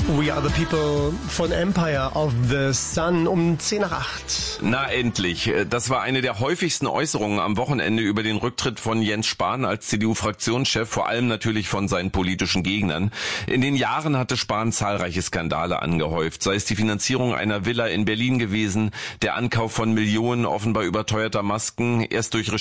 We Are the People von Empire of the Sun um 7:50. Na endlich. Das war eine der häufigsten Äußerungen am Wochenende über den Rücktritt von Jens Spahn als CDU-Fraktionschef, vor allem natürlich von seinen politischen Gegnern. In den Jahren hatte Spahn zahlreiche Skandale angehäuft, sei es die Finanzierung einer Villa in Berlin gewesen, der Ankauf von Millionen offenbar überteuerter Masken, erst durch